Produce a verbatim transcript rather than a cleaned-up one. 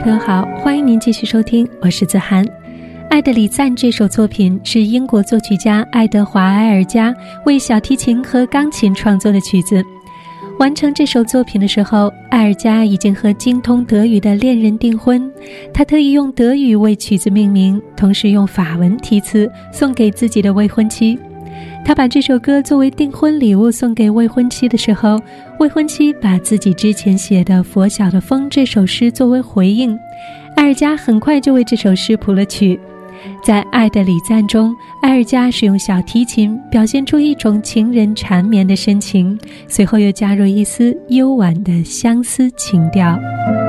朋友好，欢迎您继续收听，我是子涵。爱的礼赞这首作品是英国作曲家爱德华·埃尔加为小提琴和钢琴创作的曲子。完成这首作品的时候，埃尔加已经和精通德语的恋人订婚，他特意用德语为曲子命名，同时用法文题词送给自己的未婚妻。他把这首歌作为订婚礼物送给未婚妻的时候，未婚妻把自己之前写的《拂晓的风》这首诗作为回应，埃尔加很快就为这首诗谱了曲。在《爱的礼赞》中，埃尔加使用小提琴表现出一种情人缠绵的深情，随后又加入一丝幽婉的相思情调。